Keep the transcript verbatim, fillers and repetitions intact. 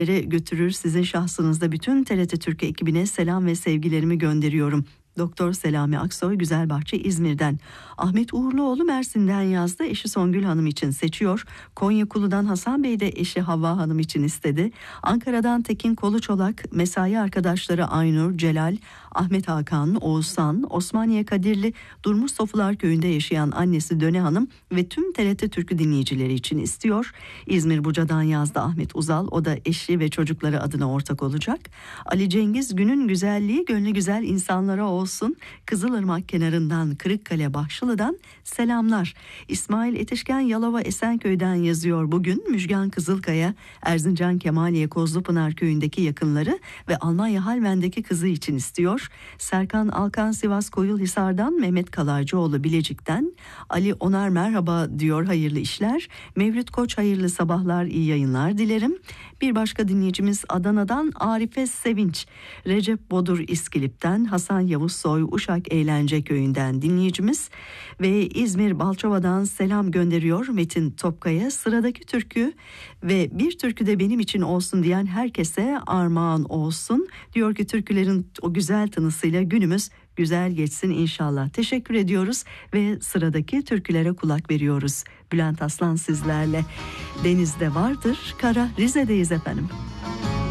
götürür. Sizin şahsınızda bütün T R T Türkiye ekibine selam ve sevgilerimi gönderiyorum. Doktor Selami Aksoy Güzelbahçe İzmir'den. Ahmet Uğurluoğlu Mersin'den yazdı. Eşi Songül Hanım için seçiyor. Konya Kulu'dan Hasan Bey de eşi Havva Hanım için istedi. Ankara'dan Tekin Koluçolak, mesai arkadaşları Aynur, Celal, Ahmet Hakan, Oğuzhan, Osmaniye Kadirli, Durmuş Sofular Köyü'nde yaşayan annesi Döne Hanım ve tüm T R T Türkü dinleyicileri için istiyor. İzmir Buca'dan yazdı Ahmet Uzal. O da eşi ve çocukları adına ortak olacak. Ali Cengiz, günün güzelliği gönlü güzel insanlara olsun. Kızılırmak kenarından Kırıkkale Bahşılı'dan selamlar. İsmail Etişken Yalova Esenköy'den yazıyor bugün. Müjgan Kızılkaya, Erzincan Kemaliye Kozlupınar Köyü'ndeki yakınları ve Almanya Halven'deki kızı için istiyor. Serkan Alkan Sivas Koyulhisar'dan, Mehmet Kalaycıoğlu Bilecik'ten, Ali Onar merhaba diyor, hayırlı işler. Mevlüt Koç hayırlı sabahlar, iyi yayınlar dilerim. Bir başka dinleyicimiz Adana'dan Arife Sevinç, Recep Bodur İskilip'ten, Hasan Yavuz Soy Uşak Eğlence Köyü'nden dinleyicimiz ve İzmir Balçova'dan selam gönderiyor Metin Topkaya. Sıradaki türkü ve bir türkü de benim için olsun diyen herkese armağan olsun. Diyor ki türkülerin o güzel tınısıyla günümüz güzel geçsin inşallah. Teşekkür ediyoruz ve sıradaki türkülere kulak veriyoruz. Bülent Aslan sizlerle. Denizde vardır kara, Rize'deyiz efendim.